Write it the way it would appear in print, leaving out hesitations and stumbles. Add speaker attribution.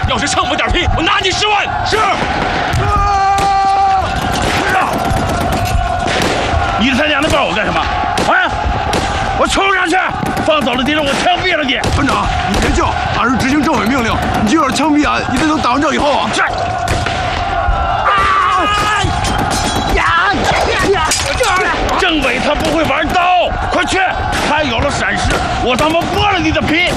Speaker 1: 要是趁我点皮，我拿你10万。
Speaker 2: 是。
Speaker 3: 你他娘的抱我干什么？啊！我冲上去，放走了敌人，我枪毙了你！
Speaker 2: 团长，你别叫，俺是执行政委命令，你就要是枪毙俺，你得等打完仗以后啊。
Speaker 3: 是。政委他不会玩刀，快去！他有了闪失，我他妈剥了你的皮！